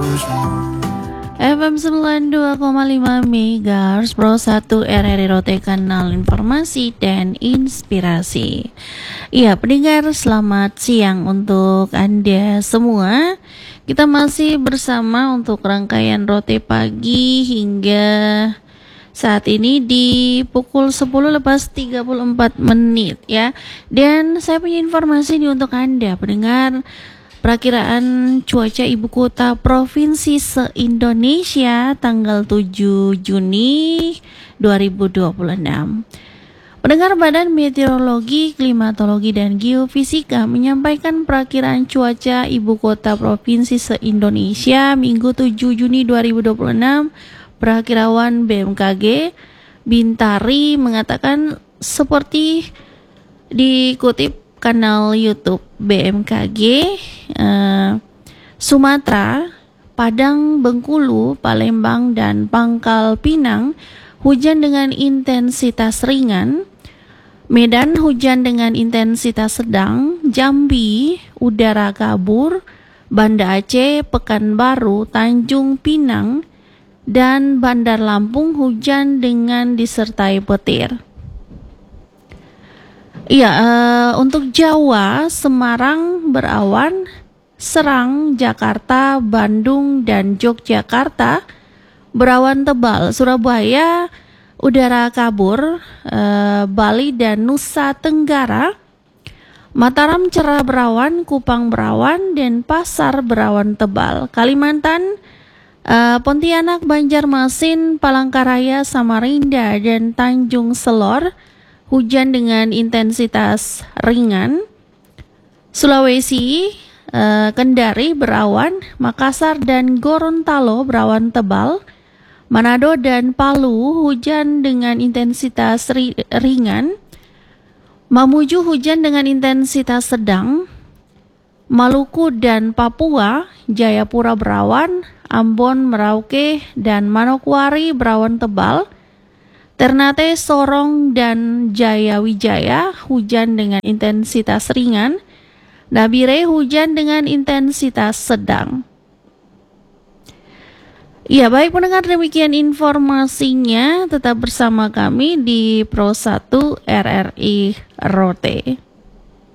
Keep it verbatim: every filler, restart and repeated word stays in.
F M sembilan puluh dua koma lima MHz Pro satu R R I Rote, kanal informasi dan inspirasi. Iya, pendengar, selamat siang untuk Anda semua. Kita masih bersama untuk rangkaian Rote pagi hingga saat ini di pukul sepuluh lepas tiga puluh empat menit ya. Dan saya punya informasi ini untuk Anda pendengar. Perakiraan cuaca ibu kota provinsi se-Indonesia tanggal tujuh Juni dua ribu dua puluh enam. Pendengar, Badan Meteorologi, Klimatologi, dan Geofisika menyampaikan perakiraan cuaca ibu kota provinsi se-Indonesia Minggu tujuh Juni dua ribu dua puluh enam. Perakirawan B M K G Bintari mengatakan seperti dikutip kanal YouTube B M K G, eh, Sumatera, Padang, Bengkulu, Palembang, dan Pangkal Pinang hujan dengan intensitas ringan. Medan hujan dengan intensitas sedang. Jambi udara kabur. Banda Aceh, Pekanbaru, Tanjung Pinang, dan Bandar Lampung hujan dengan disertai petir. Iya, uh, untuk Jawa, Semarang berawan, Serang, Jakarta, Bandung, dan Yogyakarta berawan tebal. Surabaya udara kabur, uh, Bali dan Nusa Tenggara, Mataram cerah berawan, Kupang berawan, dan Pasar berawan tebal. Kalimantan, uh, Pontianak, Banjarmasin, Palangkaraya, Samarinda, dan Tanjung Selor hujan dengan intensitas ringan. Sulawesi, eh, Kendari berawan, Makassar dan Gorontalo berawan tebal. Manado dan Palu hujan dengan intensitas ri- ringan. Mamuju hujan dengan intensitas sedang. Maluku dan Papua, Jayapura berawan, Ambon, Merauke, dan Manokwari berawan tebal. Ternate, Sorong, dan Jayawijaya hujan dengan intensitas ringan. Nabire hujan dengan intensitas sedang. Ya, baik pendengar, demikian informasinya. Tetap bersama kami di Pro satu R R I Rote.